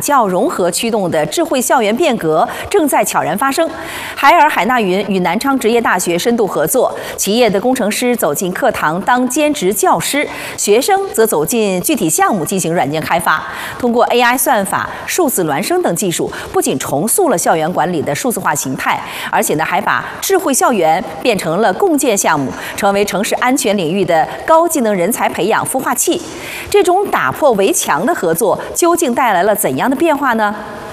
校融合驱动的智慧校园变革正在悄然发生。海尔海纳云与南昌职业大学深度合作，企业的工程师走进课堂当兼职教师，学生则走进具体项目进行软件开发。通过 AI 算法、数字孪生等技术，不仅重塑了校园管理的数字化形态，而且还把智慧校园变成了共建项目，成为城市安全领域的高技能人才培养孵化器。这种打破围墙的合作究竟带来了怎样的变化呢？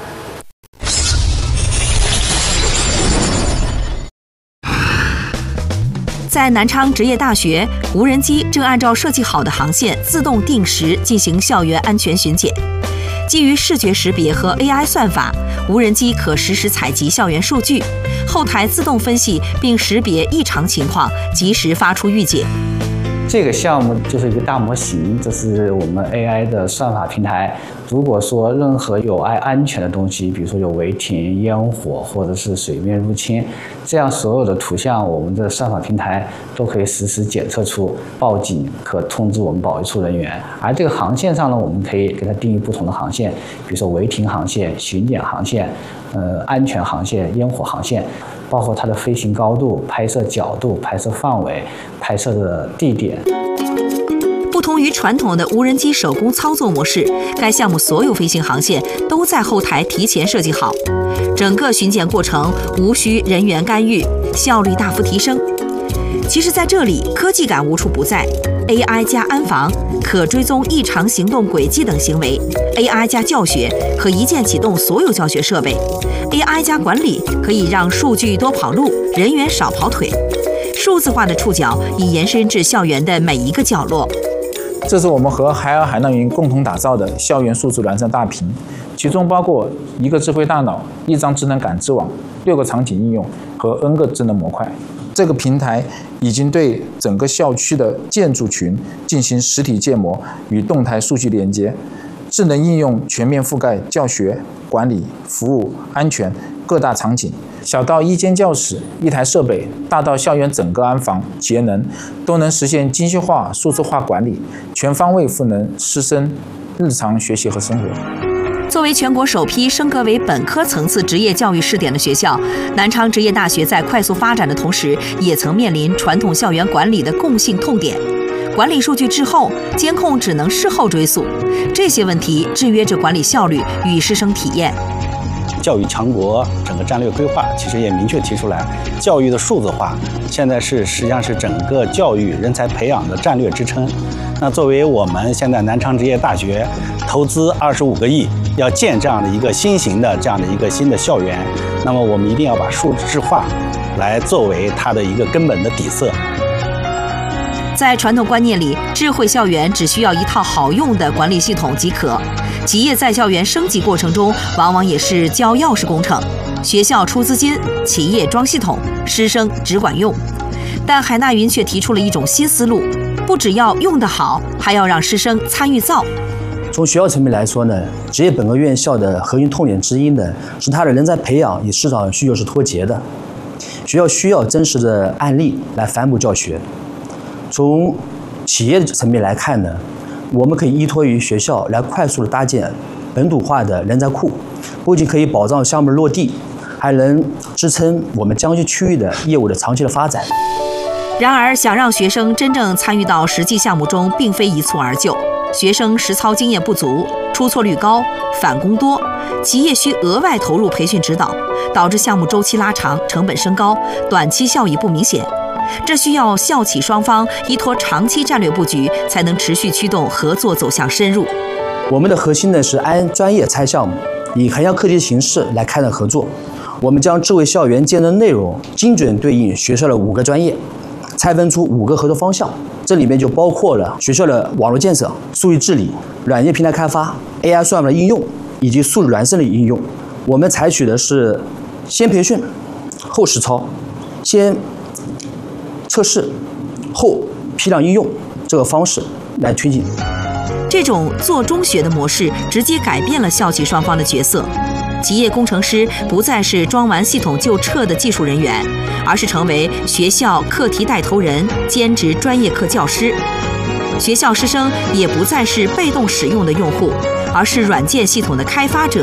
在南昌职业大学，无人机正按照设计好的航线自动定时进行校园安全巡检。基于视觉识别和 AI 算法，无人机可实时采集校园数据，后台自动分析并识别异常情况，及时发出预警。 这个项目就是一个大模型，这是我们 AI 的算法平台。如果说任何有碍安全的东西，比如说有违停、烟火或者是水面入侵，这样所有的图像，我们的算法平台都可以实时检测出，报警和通知我们保卫处人员。而这个航线上呢，我们可以给它定义不同的航线，比如说违停航线、巡检航线、安全航线、烟火航线，包括它的飞行高度、拍摄角度、拍摄范围、拍摄的地点。 不同于传统的无人机手工操作模式，该项目所有飞行航线都在后台提前设计好，整个巡检过程无需人员干预，效率大幅提升。其实在这里，科技感无处不在。AI 加安防，可追踪异常行动轨迹等行为 ；AI 加教学，可一键启动所有教学设备 ；AI 加管理，可以让数据多跑路，人员少跑腿。数字化的触角已延伸至校园的每一个角落。 这是我们和海尔海纳云共同打造的校园数字孪生大屏，其中包括一个智慧大脑、一张智能感知网、6个场景应用和 N 个智能模块。这个平台已经对整个校区的建筑群进行实体建模与动态数据连接，智能应用全面覆盖教学、管理、服务、安全各大场景，小到一间教室、一台设备，大到校园整个安防、节能，都能实现精细化、数字化管理，全方位赋能师生日常学习和生活。 作为全国首批升格为本科层次职业教育试点的学校，南昌职业大学在快速发展的同时，也曾面临传统校园管理的共性痛点。管理数据滞后，监控只能事后追溯，这些问题制约着管理效率与师生体验。 教育强国整个战略规划其实也明确提出来，教育的数字化现在实际上是整个教育人才培养的战略支撑。那作为我们现在南昌职业大学投资25个亿，要建这样的一个新型的新的校园，那么我们一定要把数字化来作为它的一个根本的底色。 在传统观念里，智慧校园只需要一套好用的管理系统即可。企业在校园升级过程中，往往也是交钥匙工程，学校出资金，企业装系统，师生只管用。但海纳云却提出了一种新思路，不只要用得好，还要让师生参与造。 从学校层面来说呢，职业本科院校的核心痛点之一呢，是它的人才培养与市场需求是脱节的。学校需要真实的案例来反哺教学。从企业的层面来看呢，我们可以依托于学校来快速的搭建本土化的人才库，不仅可以保障项目落地，还能支撑我们江西区域的业务的长期的发展。 然而，想让学生真正参与到实际项目中，并非一蹴而就。学生实操经验不足，出错率高，返工多，企业需额外投入培训指导，导致项目周期拉长，成本升高，短期效益不明显。这需要校企双方依托长期战略布局，才能持续驱动合作走向深入。 我们的核心呢是按专业拆项目，以横向课题的形式来开展合作。我们将智慧校园建设内容精准对应学校的5个专业，拆分出5个合作方向。这里面就包括了学校的网络建设、数据治理、软件平台开发、AI 算法的应用以及数字孪生的应用。我们采取的是先培训后实操，先测试后批量应用这个方式来推进。 这种做中学的模式直接改变了校企双方的角色。企业工程师不再是装完系统就撤的技术人员，而是成为学校课题带头人、兼职专业课教师。学校师生也不再是被动使用的用户，而是软件系统的开发者